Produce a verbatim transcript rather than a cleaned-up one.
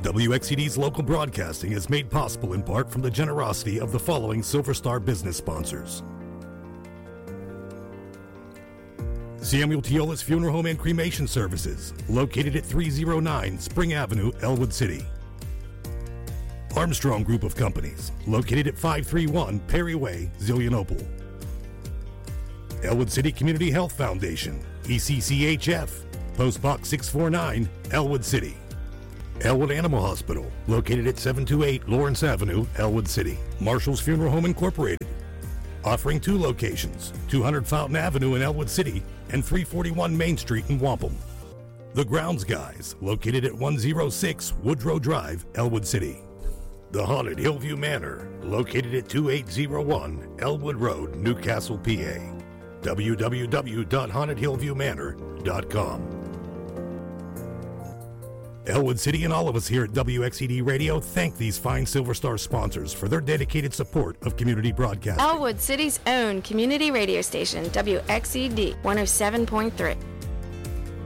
W X C D's local broadcasting is made possible in part from the generosity of the following Silver Star business sponsors. Samuel Teola's Funeral Home and Cremation Services, located at three oh nine Spring Avenue, Elwood City. Armstrong Group of Companies, located at five thirty-one Perry Way, Zillionople. Elwood City Community Health Foundation, E C C H F, Post Box six forty-nine, Elwood City. Elwood Animal Hospital, located at seven twenty-eight Lawrence Avenue, Elwood City. Marshall's Funeral Home Incorporated, offering two locations, two hundred Fountain Avenue in Elwood City and three forty-one Main Street in Wampum. The Grounds Guys, located at one oh six Woodrow Drive, Elwood City. The Haunted Hillview Manor, located at twenty-eight oh one Elwood Road, Newcastle, P A. w w w dot haunted hillview manor dot com. Elwood City and all of us here at W X C D Radio thank these fine Silver Star sponsors for their dedicated support of community broadcasting. Elwood City's own community radio station, W X C D one oh seven point three.